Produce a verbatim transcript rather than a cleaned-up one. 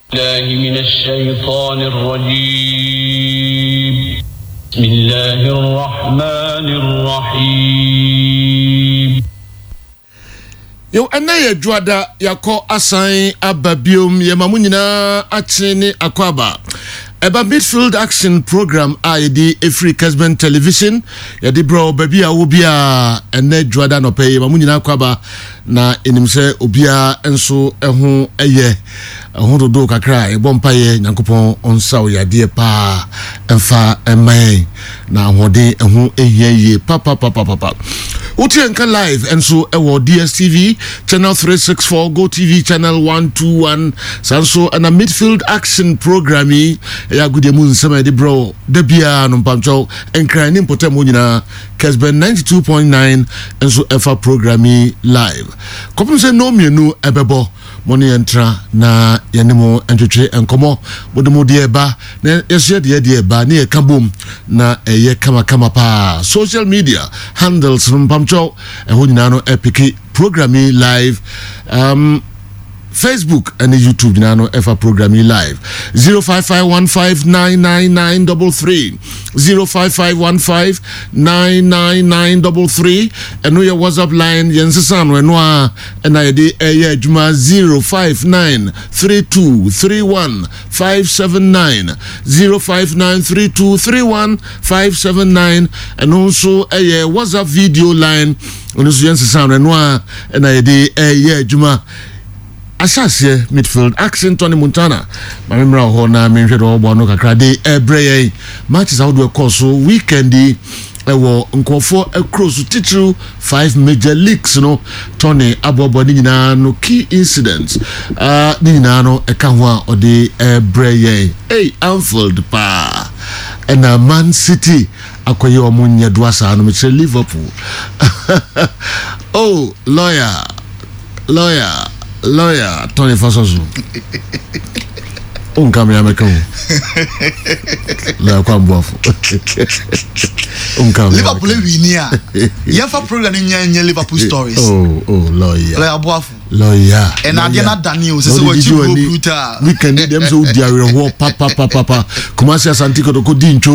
من الشيطان الرجيم بسم الله الرحمن الرحيم Yo anaye juada yako asan ababium yemamunyina achini akwaba eba midfield action program I D Free Casban television yadi bro baby a obia ene juada no pay yemamunyina akwaba na enimse obia enso eho eye eho dodo kakra ebompaye nyankopon onsa oyade pa emfa emai na hode eho eyeye papa papa papa Utienka live and so ewo D S T V channel three sixty-four Go T V channel one twenty-one sanso and a midfield action programming ya gude mun sama de bro de bia no pamcho enkran ni potem nyina Casban ninety-two point nine and so efa programming live kopum se no mienu ebebo moni entra na yanemo entwetwe enkomo bodemo de eba na yesye de de eba na ekabom na eye kama kama pa social media handles mpamcho eho nyina no epic programming live um Facebook and YouTube nano efa programming live zero five five one five nine nine nine three three zero five five one five nine nine nine three three and your WhatsApp line yensisan wenwa and I D eye juma zero five nine three two three one five seven nine zero five nine three two three one five seven nine and also a WhatsApp video line on yensisan wenwa and I D eye juma Asase midfield action Tony Montana mamemra ho na menhwedo obo no kakra de ebreye matches out we course weekend ewo nkofo across titru five major leagues no Tony abobo ni nyina no key incidents uh ni nyina no eka ho a ode ebreye hey Anfield pa and uh, Man City akoye omunye doasa no me Liverpool oh lawyer lawyer Lawyer Tony Fasozu. On come here, make come. La kwa mbofu. On come. Liverpool winia. Yafa program nya Liverpool stories. Oh oh lawyer. La boafu. Lawyer. And Adriana Daniel say what you go brutal. We can need them so dia we ho papa papa papa. Kumasi asantiko to ko dincho.